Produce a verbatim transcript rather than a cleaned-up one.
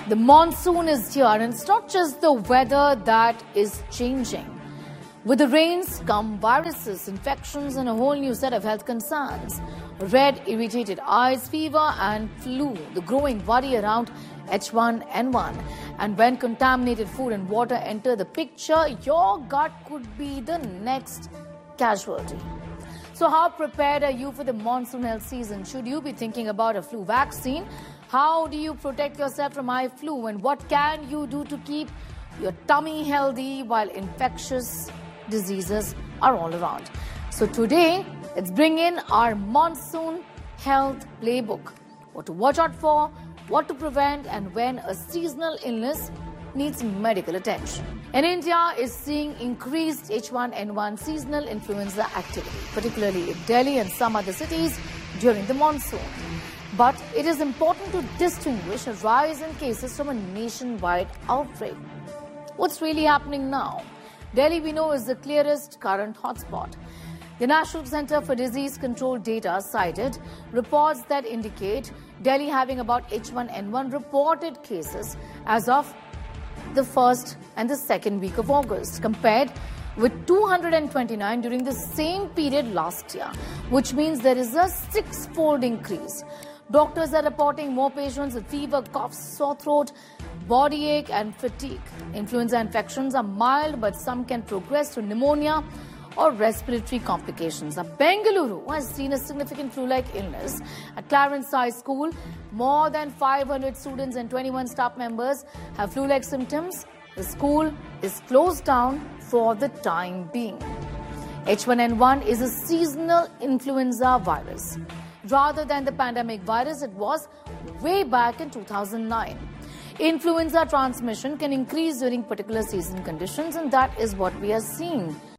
The monsoon is here, and it's not just the weather that is changing. With the rains come viruses, infections, and a whole new set of health concerns. Red, irritated eyes, fever, and flu. The growing worry around H one N one. And when contaminated food and water enter the picture, your gut could be the next casualty. So how prepared are you for the monsoon health season? Should you be thinking about a flu vaccine? How do you protect yourself from eye flu? And what can you do to keep your tummy healthy while infectious diseases are all around? So today, let's bring in our monsoon health playbook. What to watch out for, what to prevent, and when a seasonal illness needs medical attention. And India is seeing increased H one N one seasonal influenza activity, particularly in Delhi and some other cities during the monsoon. But it is important to distinguish a rise in cases from a nationwide outbreak. What's really happening now? Delhi, we know, is the clearest current hotspot. The National Center for Disease Control data cited reports that indicate Delhi having about H one N one reported cases as of the first and the second week of August, compared with two hundred twenty-nine during the same period last year, which means there is a six-fold increase. Doctors are reporting more patients with fever, cough, sore throat, body ache, and fatigue. Influenza infections are mild, but some can progress to pneumonia or respiratory complications. Now, Bengaluru has seen a significant flu-like illness. At Clarence High School, more than five hundred students and twenty-one staff members have flu-like symptoms. The school is closed down for the time being. H one N one is a seasonal influenza virus. Rather than the pandemic virus, it was way back in two thousand nine. Influenza transmission can increase during particular season conditions, and that is what we are seeing